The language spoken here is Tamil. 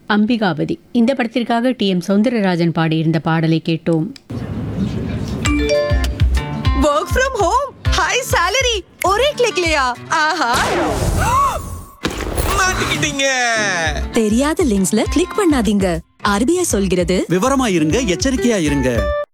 அம்பிகாவதி. இந்த படத்திற்காக டி.எம். சௌந்தரராஜன் பாடியிருந்த பாடலை கேட்டோம். Work from home, high salary, और एक क्लिकலையா? ஆஹா, மாட்டிக்கிட்டீங்க. தெரியாத லிங்க்ஸ்ல கிளிக் பண்ணாதீங்க. ஆர்பிஐ சொல்கிறது, விவரமா இருங்க, எச்சரிக்கையா இருங்க.